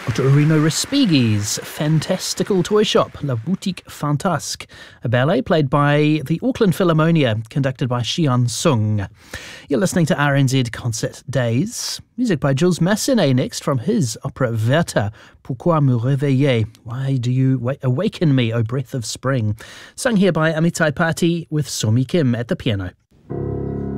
Ottorino Respighi's fantastical toy shop, La Boutique Fantasque, a ballet played by the Auckland Philharmonia, conducted by Xian Sung. You're listening to RNZ Concert Days. Music by Jules Massenet next from his opera Werther, Pourquoi me réveiller? Why do you awaken me, O breath of spring? Sung here by Amitai Pati with Somi Kim at the piano.